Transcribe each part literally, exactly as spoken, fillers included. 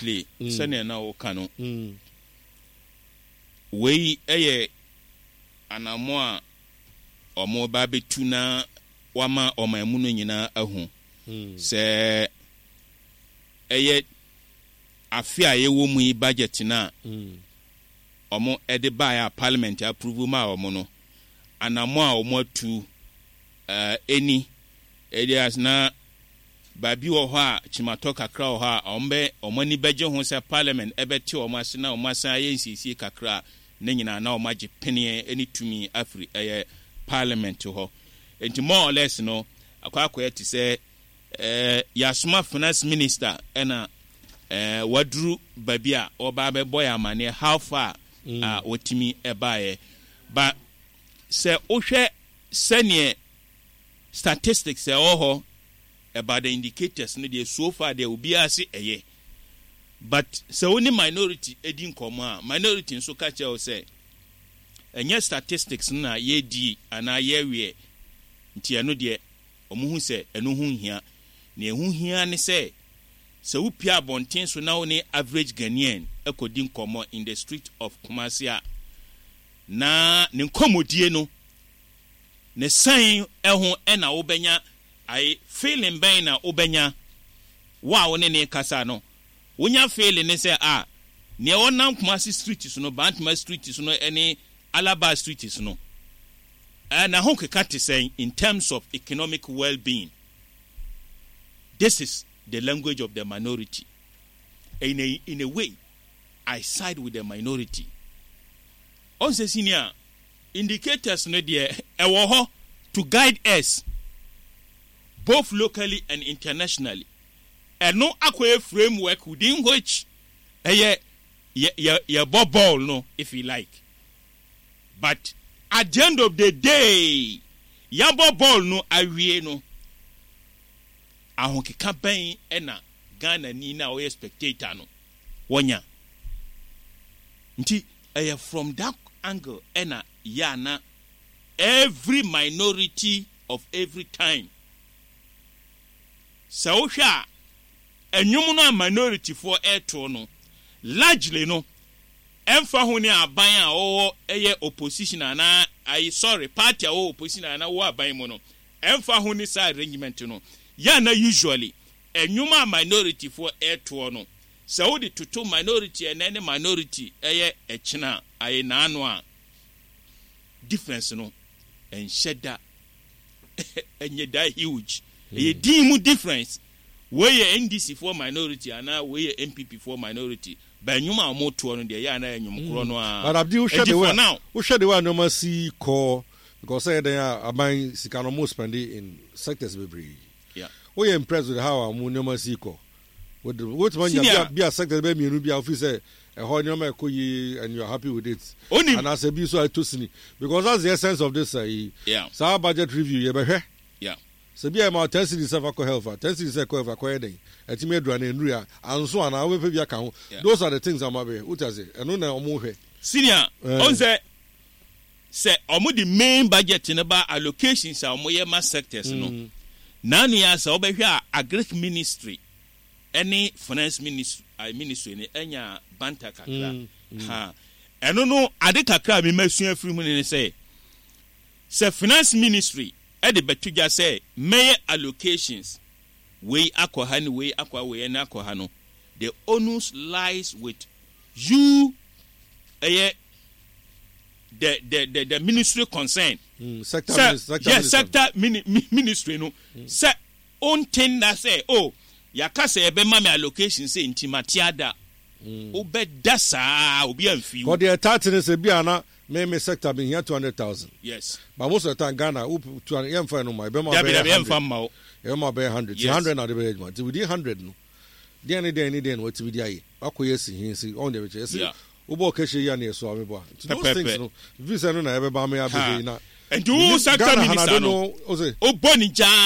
quickly sene na o kanu we eye anamo a omo ba betu na wama omamu no nyina ahu se eye afia ye wo mu budget na omo ede ba ya parliament approve ma omo no anamo a omo atu uh, eni areas na babi wo ho a chimato kakra wo ho a ombe omani beje ho se parliament ebeti omo ase na omo asa ye nsisi kakra na nyina na omo age pene eni tumi afri eh parliament ho enti more or less no akwa akwa ti se eh yasuma finance minister ena eh wadru babi a oba be boy amane how far mm. uh, wotimi ebaye but se ohwe sene statistics e oho about the indicators no dey so far there will be as eye but se only minority edin koma minority nso ka che o se enye statistics na ye di ana ye wie nti eno de omuhu se eno hu hia na ehu hia ne se se upia abonten so na oni average Ghanaian ekodin komo in the street of Kumasi na ne nkomodie no ne san eho ena obenya ai feeling ben na obenya wa woni ne kasa no wonya feeling ne se ah ne wonam Kumasi street so no Bantama street so no ene Alaba street so no and I hope I saying in terms of economic well-being. This is the language of the minority. In a, in a way, I side with the minority. On the senior indicators no dear to guide us both locally and internationally. And no aqua framework within which a uh, yeah, yeah, yeah, ball no, if you like. But at the end of the day, yabo ball no awie no. Ahonke campaign ena Ghana ni na o spectator no. Wonya. Nti eh from that angle ena yana every minority of every time. So sha enyum no minority for airto no largely no emfa ho ne aban a wo eye opposition ana I sorry party a wo opposition ana wo aban mo no emfa ho ne sa arrangement no ya na usually enyuma minority for airto no so wo de toto minority and any minority eye echina aye na anu a difference no en sheda enye da huge e di mu difference where N D C for minority and now where M P P for minority. But you are more to on the Yana and you Chrono. But Abdi, who shut the way now? Who shut the way no see call because they are buying Sikano most spending in sectors. Yeah, we are impressed with how our no see call. What when you be a sector baby, you be officer a whole number and you are happy with it. Only and as a be so I to see because that's the essence of this. Yeah, so our budget review, you ever yeah. So be a more tense itself for health, tense itself for acquiring. At me drone and Ria, and so on. I will pay account. Those are the things I'm aware. What does it? And no, no, more. Senior, on the say, almost the main budget in about allocations are more mass sectors. No, none years over here, agric ministry, any finance ministry, I ministry, any banta kakra. Ha, and no, no, I did kakra, me mention free money say, say finance ministry. Edi betuja say mayor allocations we akohani we akwa we na akohano the onus lies with you eh the the the, the ministry concerned mm, sector, say, minister, sector yes sector mini, mi, ministry no mm. say on thing that say oh yakase ebe mama allocation say intimatiada mm. obe dasa obi amfi for the tartness e bia na me sector been here two hundred thousand. Yes. But most of the time Ghana up to an M five no my be more be one hundred. one hundred na the be one hundred. one hundred no. Dey any day any day what we dey akoye si hin si on the which say ubo keshe ya na so amebo. Those things no. Visa no na ebe ba me abege na. And you sector minister no. O boni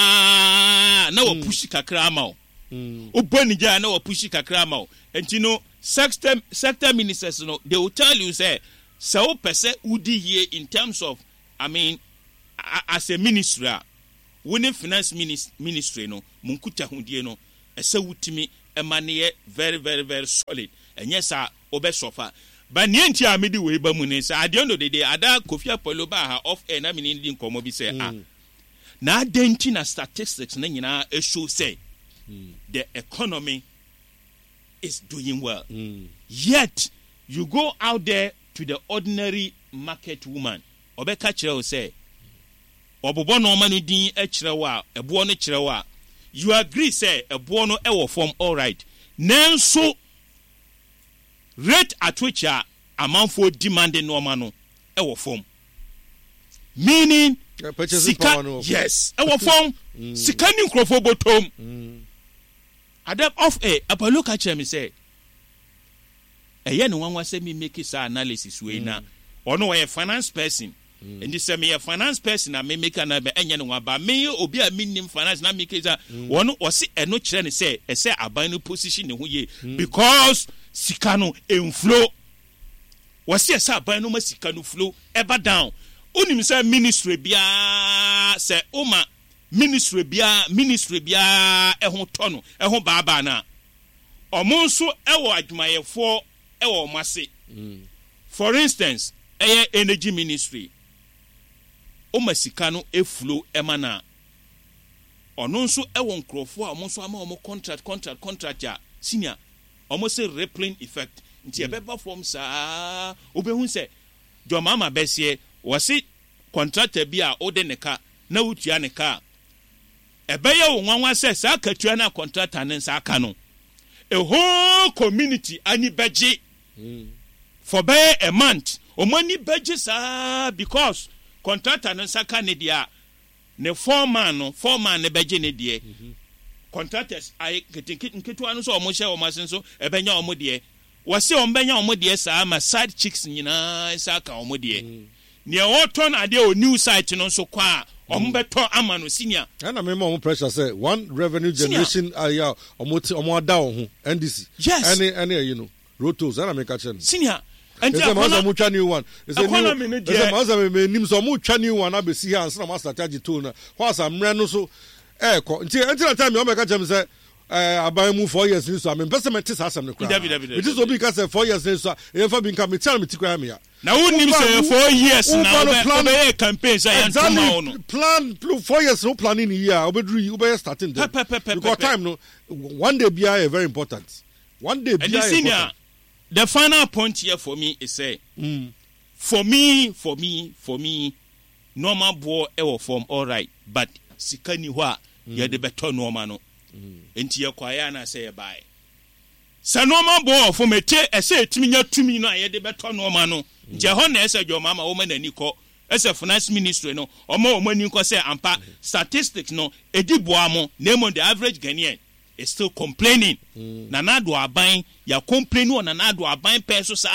ja na wo push kakra ma o. O boni ja na wo push kakra ma o. And you know sector sector ministers no they will tell you say so person udi here in terms of I mean as a ministry winning finance ministry no munkuta hundie no ese wutimi emane very very very solid enye sa obesofa but nienti a medi we ba mu ne sa at the end of the day ada Kofi Apollo ba ha off air na me ni nkomo bi say ah na adenti na statistics na nyina e show say mm. the economy is doing well. Mm. Yet you go out there to the ordinary market woman obeka kire o say obobo no ma no din e kire wa ebo no kire wa you agree say ebo no e wo form all right nanso rate at which a amount for demanding no ma no e wo form meaning yeah, sika no yes e wo form mm. sika ni nkrofo botom mm. Adam off a Apollo catch me say eye no wanwa say me make this analysis we na ono we finance person mm. and this me a finance person na me make na be enye no ba me obi a minim finance na make za ono o se eno kire ne say e say aban no position ne ho ye mm. because sika no enflow wo se say aban no ma sika no flow ever down onim say ministry bia say oma ministry bia ministry bia ehun tono ehun baba na omo nso ewo adwumayefo ewo mase for instance eye energy ministry o masika no eflow emana ono nso ewo nkrofo a omo nso ama omo contract contract contract ya senior omo say rippling effect nti ebeba form sa obehun se jo mama besie wose contractor bia o de ne ka na utua ne ka ebeye wo nwanwa se sa katua na contractor ne nsa aka no a whole community ani beje mm. for be a month o mani beje sa because contractor ne nsa ka ne dia ne foreman no foreman ne beje ne die mm-hmm. contractors ai ketinketu anu so o mo hye o masen so ebenya o mo die wo se o mbenya o mo die sa ma side chicks nyina nsa ka o mo die mm. ne o ton ade o new site no so kwa ombeto amano senior and I remember on pressure say one revenue generation aya omoti omoda ho N D C yes any any you know rotos and I make a chen senior and the master mu twa new one is a new the master me nim so mu twa new one abesi here and master charge to na what's am no so eh ko nti until time you make a chen say eh aban mu four years ni so am investment is asem ne kra it is obi ka say four years ni so e fa bi nka me tell me tikwa me ya na unim say four years na we campaign say exactly no plan four years no planning here obedru obey starting there because time no one day be very important one day be important. The final point here for me is say mm. for me for me for me normal boy e form all right but sikani ho a ye de beto normal no enti ye kwaya na say bye sa normal boy for me te e say etimi nya tumi no ye de beto normal no je ho na ese jo mama wo ma nani ko ese finance ministry no o ma o mani ko say ampa statistics no edi boa mo name the average Ghanaian is still complaining mm. na na do aban ya complain on na do aban peso sa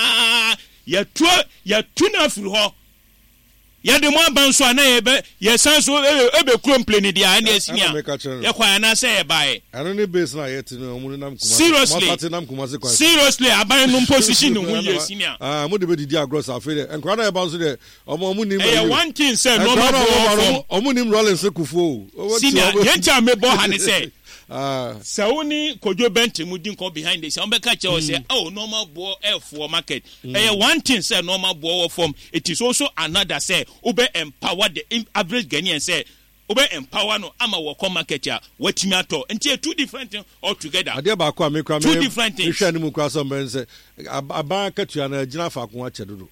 ya tu ya tuna firi ho ya de mo aban so na ye be ye san so e be complain dia na esinia ya kwa na say e bai I no base na yet no mo nam kuma seriously nam kuma se kwa seriously aban no position no ye esinia ah mo de be didi agros afi de enkwa na e ba so de omo mo nim e one thing say no more omo nim Rollins kufuo senior yenta me bo ha ne say ah Sauni Kojo Benti mudin ko behind this. I'm catch you say, oh, normal boy F for market. Mm. Eh, one thing say normal boy form. It is also another say, ube empower the average Ghanaian say, ube empower no ama wako market ya wetimi ato. Nti two different things altogether. Adia ba kwa me kwa me. Two different things. Hwe ni mu kwa so men say, aban katua na gina fa ko ache dodo.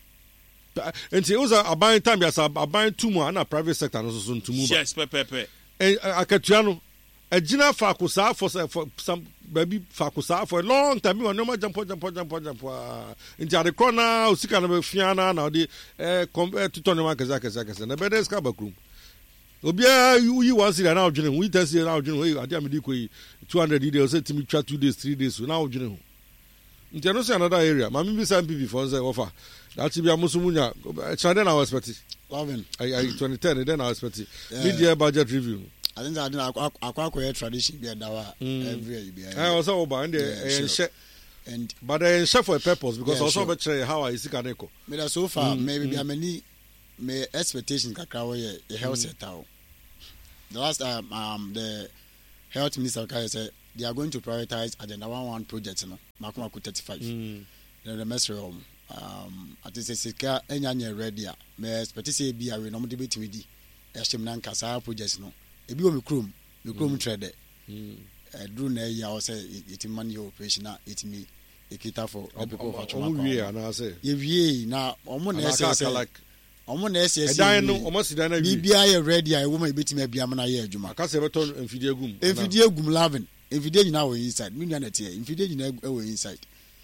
Nti uza aban time ya sa aban tumu na private sector no so ntumu ba. Yes, pepe pepe. Eh akatua no Ejina fakusa for for some baby fakusa for a long time. You no more jump jump jump jump jump. Into the corner, usika na befiana na odi eh to turn man kaza kaza kaza. Na bedes ka bakrum. Obia you you want see na odwene. We tell say na odwene. We ade amedi ko two hundred days say timi twa two days three days na odwene. Into no say another area. Mami bi some people for say offer. That be amusumunya. Chande na expect. eleven. I I twenty ten then I expect. Media budget review. I think I didn't acquire tradition be a dawa every year. I was over and and but I share for a purpose because yeah, also sure. How I see Kaneko. But so far, mm, maybe mm. many may expectations kakra a health mm. set out. The last time um the health minister said they are going to prioritize agenda one one project no makoma ku thirty-five mm. then the mesre um um at say sika enya ready a me expect say bi awe no mo de betimi di e hyem na nkasa project no ebi o me krom me krom trade mm eh dru na ya o say it man your operation na it me ekita for people for choma ko wie na say ye wie na omo na say say omo na say say edan no omo sidan na wie bibia ye ready a woman betimi abiam na ye adwuma aka say beton mfidie gum mfidie gum eleven mfidie nyina wo inside me nua na tie mfidie nyina wo inside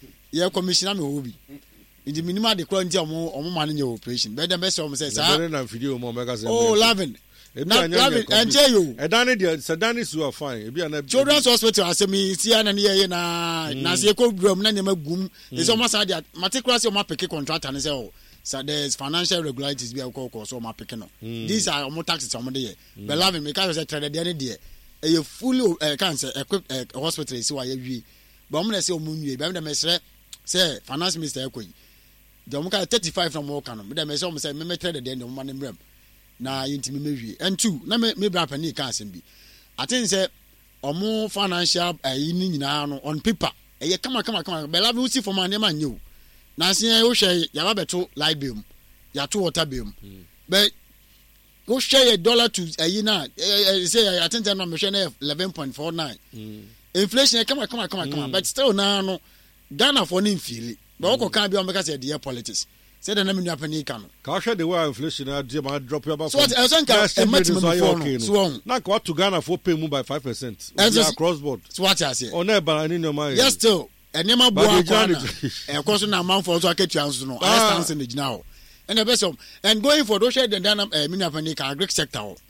ye commissioner me wo bi ndi minimum de kro nti omo omo man nye operation be dem be say omo say sa na mfidie omo mega say oh eleven na eleven enje yo edan de sedan is so fine e bia na children's hospital asemi ti ana ne ye na na se ko brum na nyama gum e so omo sa dia particularly omo peke contractor ne say oh so there's financial regularities be ko ko so omo peke no these are omo taxes omo de ye be eleven me ka say trade de ne de e ye fully can say equip hospital is wa ye wi but omo na say omo nwie be dem mesre say finance minister ekoyi de omo ka thirty-five from work no me dem say omo say me me trade de ne omo na mrem na yintimi mewie and two na me me bra pani ka asem bi atin say omo financial ayi ni nyina no on paper eye kama kama kama be la we see for man ma nyew na sen wo hwe ya ba beto light bill ya to water bill be wo hwe dollar to ayi na say atin say no me hwe na eleven point four nine inflation kama kama kama kama but still na no Ghana for no feel but wo kan bi o make say the politics say the name nyapani kan ka hwe the way inflation na dey ma drop your back so what else can maximum for so na ka to Ghana for pay mu by five percent across board so what I say on e ba ni no ma yes still enema bo akwana e ko so na man for so aketua so no I stand in the now and the best and going for those share the Ghana nyapani kan agric sector o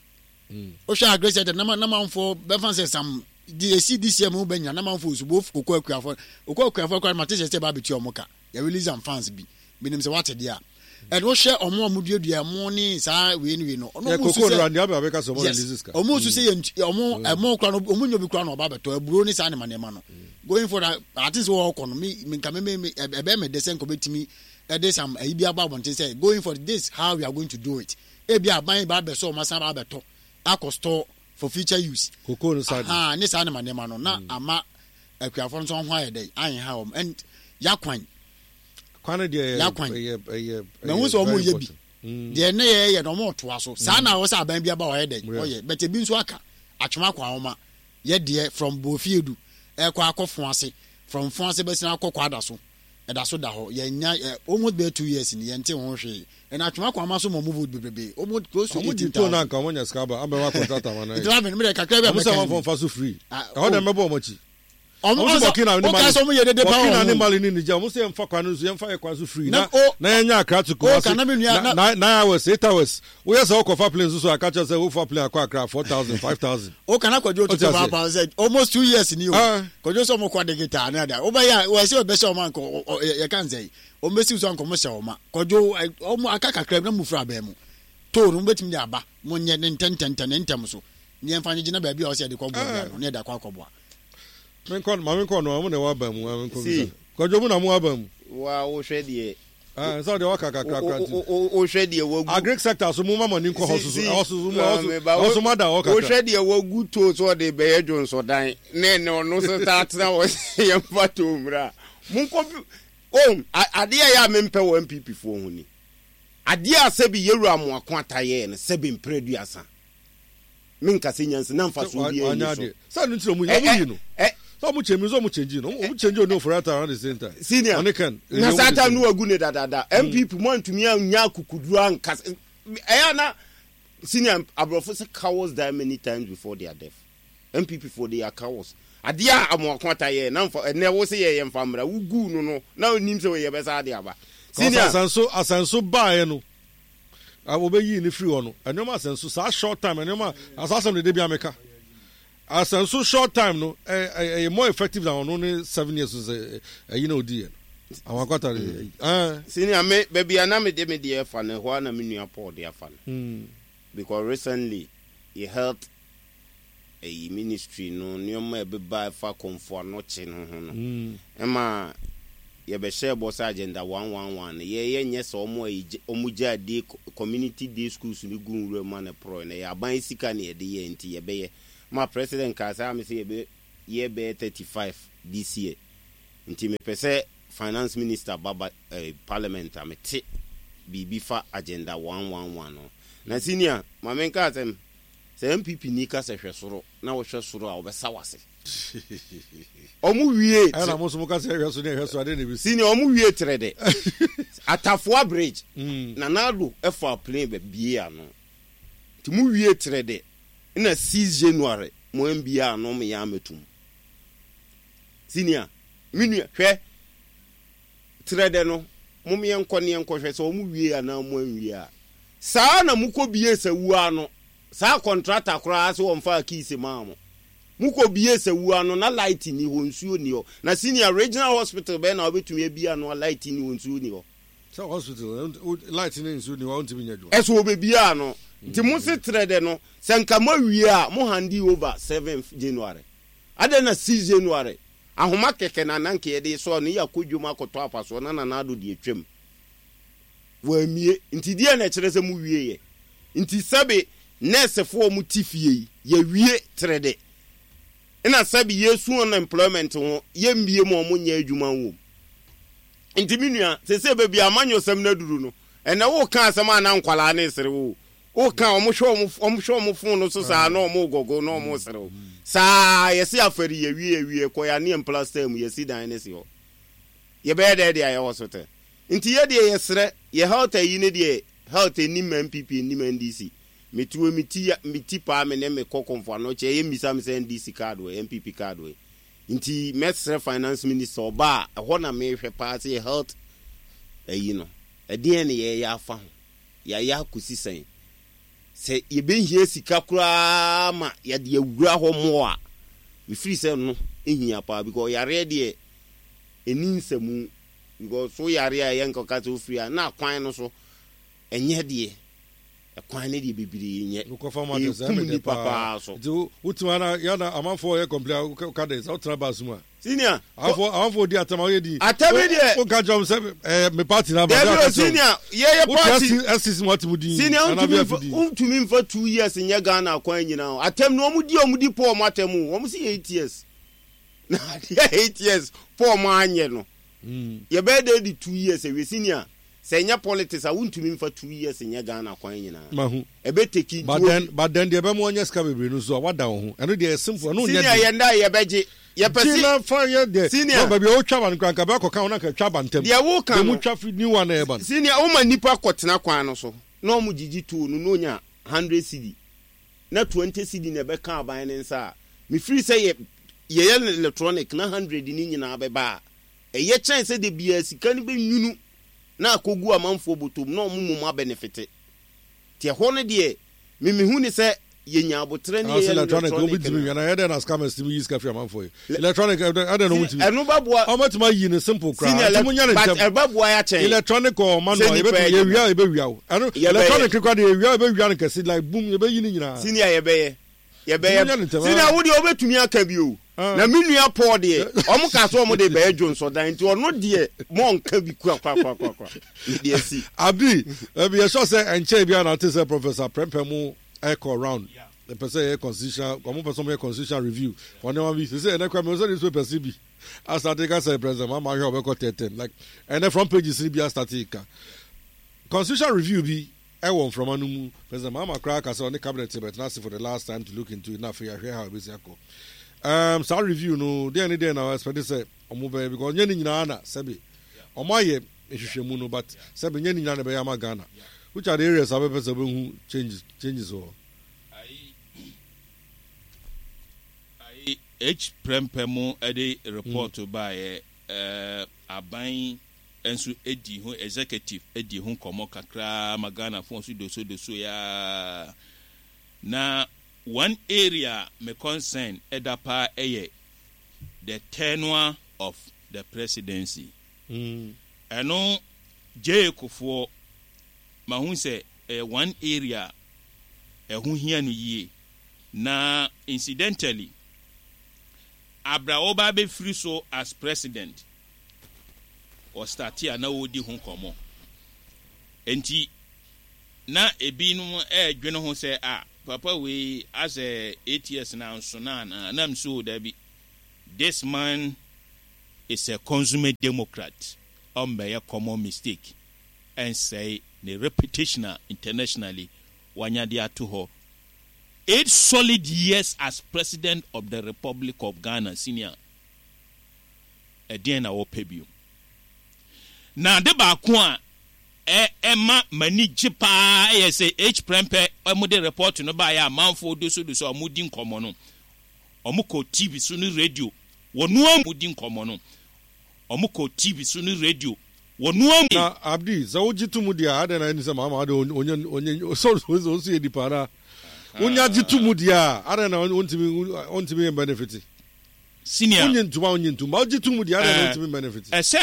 o share agric sector na na man for be fan say some the C D C mu benya na man for so both kokwa akuafo kokwa akuafo kwa matese say ba betu omoka ya release am fans bi binim se what dia and wo share omo omo duadua mo ni sa we ni we no no mo su say ya be ka so mo release ka omo su say omo omo kra no omo nyobi kra no ba beto aburo ni sa ne manema no going for that at least wo ko no me nka me me e be me desen ko betimi e dey some e bia ba bonte say going for this how we are going to do it e bia ban ba be so ma sa ba beto akostore for future use kokoro no sa ah ni sa ne manema no na ama akuafo so ho aye dey an ha om and yakwan kwana de ye ye na wo so mo ye bi de na ye ye no mo to aso sa na wo sa ban bia ba o ye dey o ye but e bi nso aka atwema kwa homa ye de from Bofiedu e kwa akofo ase from fon ase besina akokwa ada so e da so da ho ye nya almost be two years ni ye nte ho hwe e na atwema kwa ma so mo move bebrebe almost close to eighteen thousand na nka mo nya skaba abe wa contractor ma na e drive me kakra be mo sa mo fa so free ka ho dem mebo mo chi omo so kina ni mali so mo ye de de pa kina ni mali ni nija mo se mfa kwa no so mfa ye kwa so free na na ye nya akra to ko na na hours eight hours wo ye so ko fa plane so so aka cha say wo fa plane akwa akra four thousand five thousand o kana kwajo to fa pa say almost two years ni o kwajo so mo kwa de guitar na da o ba ya wo se o be se o man ko ye kan say o mesi so anko mo se o ma kwajo o mo aka kakra na mu fra ba mu to no betimi ya ba mo nye ne ntententen ntem so nye mfa nye na ba bia o se de ko bo no ne da kwa ko bo men kon ma men kon no mo ne wa ba mu men kon bisa ko jo mu na mu wa ba mu wa wo hwe de ah so de wa kaka kaka o hwe de wo gu agric sector so mu ma money ko hoso hoso mu hoso ma da o kaka o hwe de wo gu to so de be ye jon so dan ne ne no so start na wo ye mfa to mra mun ko o ade ya me mpe wo M P P fo hu ni ade a se bi yeru amu akwata ye ne se bi mpredu asa min ka se nyanse na mfa so bi ye so sa no ntiro mu yi no so mu chemi so mu change no mu change no for at around the same time senior on can na sata no agu ne dadada M P P mo ntumi anya kukudu anka eya na senior abrofo se cows die many times before their death M P P for their cows adia amokwata ye na mfa ne wo se ye ye mfa mra wugu no no na onim se ye besa ade aba senior asanso asanso bae no obeyi ni free ono enoma asanso sa short time enoma asasam de bia meka asanso short time no eh eh more effective than only seven years so eh you know dear awon kwata eh senior me baby ana me de me de fa na ho na me nua Paul de fa na because recently he held a ministry no nyoma e be ba fa komfo no che no ho no ema ye be share boss agenda one one one ye ye nye so omo omo ja de community day schools ni gunwura ma na pro na ya ban sika na ye de ye nti ye be ye ma president ka sa me say be year be thirty-five this year nti me pese finance minister baba uh, parliament amete bibi fa agenda one one one no na senior mamenka atem se M P P ni ka se hwesoro na wo hwesoro a obesa wase omu wie ana mo so mo ka se hweso ne hweso ade ne bi senior omu wie trede Atafua bridge na nado e for plane be bia no ti mu wie trede na six January mo mbia no me ya metum senior minu hwe trede no mo me enko ne enko hwe so omu wie ana mo anwie a saa na muko bie sawu ano saa contractor kura so won fa kisi maamo muko bie sawu ano na light ni wonsuo ni ho na senior regional hospital be na obetumi bia no light ni wonsuo ni ho so hospital light ni nsuo ni ho ntimi nyadwo eso obebia no nti mo se trede no se nka ma wie a mo handi over seventh January ade na sixth January ahoma keke na nanke ye de so no yakodwuma akoto apaso na na na ado de atwam wa mie nti die na kire se mu wie ye nti sabe nurse fo mu tifie ye wie trede ina sabe yesu on employment ho ye mbie mo mo nya adwuma wo nti minua se se be bia amanyo sam na duru no ena wo ka asam ana nkwala na sere wo wo ka o mo hwe o mo hwe o mo fon no so sa na o mo gogo na o mo sere wo sa ye se afari ye wie wie ko ya ne emplaster mu ye si dan ne si ho ye be de de aye hospital nti ye de ye sere ye health yi ne de health ni M P P ni N D C metuwe miti miti pa me ne me kokonfo no che ye misa me N D C card we M P P card we nti mesre finance minister oba ho na me hwe pa se health ayi no ede ne ye ya afa ho ya ya kusi sen se ye be hie sika kura ma ya de awura ho mo a me free se no ehia pa because yare de eninsemu because so yare a yen koka to free na kwan no so enye de kwan ne de bibiri nye ko fa ma de se me papa so do utima ya na amanfo ye complain ka de so traba suma senior amanfo amanfo di atama ye di atama de o ka jom se eh me party na ba de senior ye ye party assist what mu di senior untumi mfa two years nye Ghana kwan nyina atem no omudi omudi po mo atemu o mo si eight years na eight years po mo anye no mm ye be de di two years e we senior senya politics a wuntumi mfa two years nya Ghana kwan nyina mahu ebe teki but then but then de be mo nya ska bebre no so wada ho eno de simple no nya senior ye nda ye beje ye pesi na fire de senior ba bia o twa ban kran ka ba ko kan na ka twa ban tem de wo kan mu twa fi ni wa na e ban senior o ma nipa kotena kwan no so na o mu jiji tu no no nya one hundred cedi na twenty cedi na be kan aban ne nsa me free say ye ye electronic na one hundred ni nyina be ba e ye chen say de bia sika ni be nwunu na akogu amanfo botom na omumu ma benefit tie ho ne de mimihu ni se yenya abotre ne ye electronic obi timi yana ya de na scam stimi use cafe amanfo electronic I don't know what to enu babua o matima yi ne simple crowd timo nya ne but e babua ya chen electronic or manual e be ye wia e be wia enu electronic crowd ye wia e be wia ne kesi like boom ye be yi ni nyina senior ye be ye ye be ye senior wo de obetumi aka bi o na minua po de omo ka so omo de be Johnson dan ti ono de mo nka bi kwa kwa kwa kwa kwa de si abi abi ye so say enche bia na te say Professor Prempemu echo round the person constitution omo person me constitution review for no one say na kwa me so this person bi as I take say president mama here we got ten like and then front page is bia static constitution review bi I want from anumu president mama crack as on the cabinet but now for the last time to look into it now for hear how we say um so review no dey any day now expect say omo be because nyani nyina na sabi omo aye ehwehwemu no but sabi nyani nyina na be yama Ghana which are the areas have person be hu changes changes or ai ai H Prempemu e dey report mm. by eh aban ensu edi hu executive edi hu komo kakra magana fon su doso doso ya na one area me concern edapa eye the tenure of the presidency mm eno je kofo mahu se eh, one area ehu hia ni yie na incidentally Abra Oba be free so as president or start here na odi hu komo enti na ebinum e dwene ho se a papa we as a eight years now so na na am so da bi this man is a consummate Democrat. On by a common mistake and say the repetition internationally wanyadi to her eight solid years as president of the Republic of Ghana senior again our pebble now the bakwa Emma mani jipa say H prempe omude report no ba ya manfo do so do so omudi nkomo no omuko T V so ni radio wonu omudi nkomo no omuko T V so ni radio wonu am na abdi za ojitu mu dia ada na ni se mama ada onye onye so so so edi para onya jitu mu dia ada na ontimi ontimi benefit senior onye ntuma onye ntuma ojitu mu dia ada na ontimi benefit ese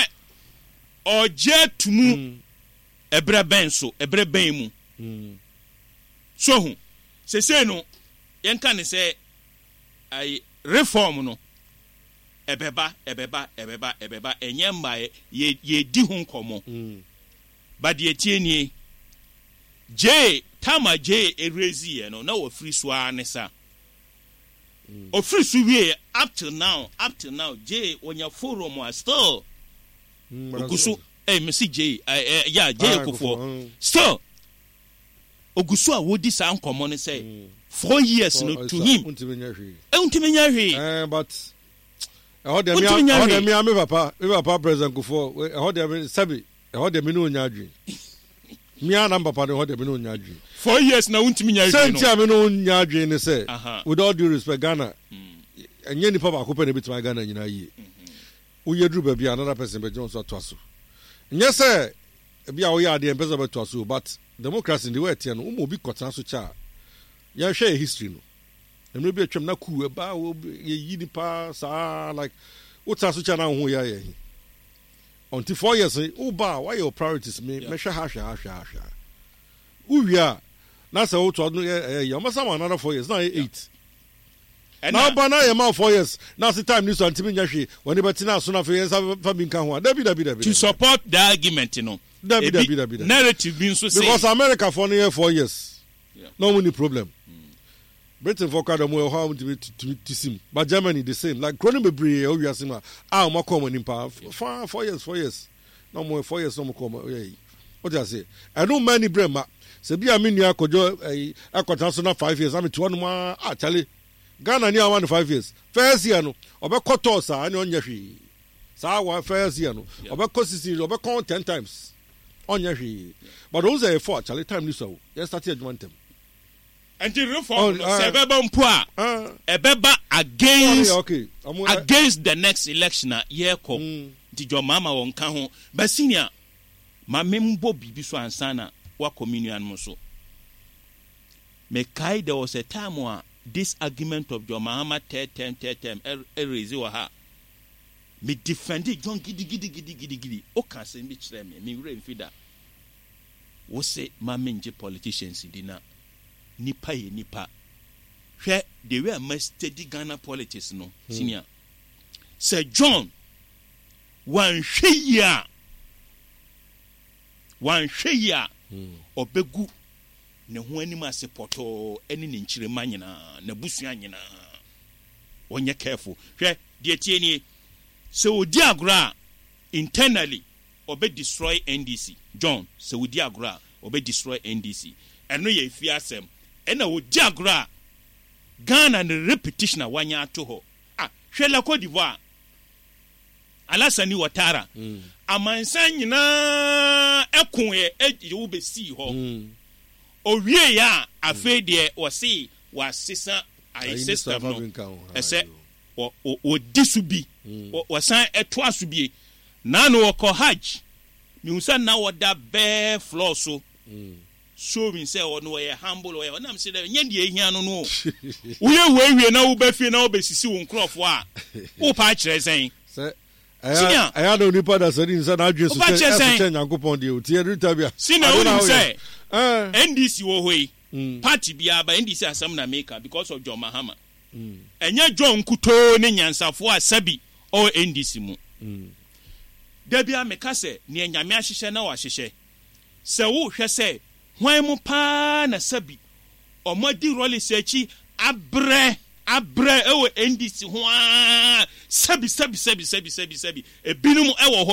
oje tumu ebre ben so ebre ben mu so hu se se no yenka ne se ai reform no ebeba ebeba ebeba ebeba enye mba ye ye di hu nkomo ba de etienie J tama J erezi ye no na wo free so anesa o free so wie up till now up till now J onya forum was still ogusu eh mesi J yeah J kofo still ogusu a wodi sa nkomo ne say four years no to him e untimenya hwe eh but I heard them. I heard them. Me papa, me papa president Kufo. I heard them. Sabi, I heard them. No nyadri. Me and papa, I heard them. No nyadri. Four years na untimi nyadri. Same time me no nyadri. Ne say, with all due respect, Ghana. Enye ni papa akupe ne bitima Ghana nyina yi. Uye dru baby another person be Johnson twaso. Nye say, bia wo ya ade empesa be twaso, but democracy in the way tie no, umo bi kwata so cha. Ya hwe history no. And maybe a trim na ku eba ye yidi pa sa like what's a such an who ya ye until four years uba why your priorities me me sha ha sha sha sha uwia na say what no ye you must have another four years now eight now ba na ye ma four years now the time this until me hwe when be tina so na for years fa bin kan ho dabi dabi dabi to support the argument you know dabi dabi dabi narrative bin so say because America for no four years no any problem. Britain for Canada more how to to sim, but Germany the same. Like Cronenberg, oh you are saying, ah, more common in power. Four four years, four years, no more four years, no more common. What do I say? I know many brain se bi amini akojo eh akwata na five years am to one ma actually Ghana near one five years first year no obekoto sa ani onye hwe sa wa first year no obekosisi obekon ten times onye hwe but those are four actually time this so yes started one time and the reform no se beba mpo a ebeba against okay against the next election year ko di jo mama won ka ho ba senior ma membo bibi so ansana wa communion mo so me kai there was a time where this argument of John Mahama ten ten ten ten erezi wa ha me defend John gidi gidi gidi gidi gidi o kan se me kire me me wure mfida wo se ma menje politicians dina nipa ye nipa hwe the way ma steady Ghana politics no senior Sir John wan hweya wan hweya obegu ne ho anim ase poto ene ne nkyire manyina na busua nyina wonye careful hwe de tie ni se odi agora internally obe destroy N D C John se odi agora obe destroy N D C eno ye fi asem ena odi agora Ghana ne repetition a wanya ato ho ah hwe la Cote d'Ivoire Alasani Ouattara mm. amansan nyina ekonye eji wo be si ho mm. owie ya afi de o si wa sisa ai system no ese o o disubi o san eto asubi na no ko hajj mi unsa na woda be floor so mm. so mi say o no ye humble o na me say nya de ehia no no wo ye wewie na wo ba fi na wo be sisi wo nkrofo a wo pa kire sen Senior, I had only part of in San Adrian to say, Yankopon, the Thierry Tabia. Senior, I say, N D C way, party be by N D C as some maker because of John Mahama. And yet, John Kuto, Nyansa for Sabi or N D C mu. Debia Mekase, near Yamashi na wa shishe. So, who say, why mo pa na Sabi or Modi Rolly Sechi, Abre abrɛ ɛwɔ N D C ho a sabi sabi sabi sabi sabi sabi ebinom ɛwɔ hɔ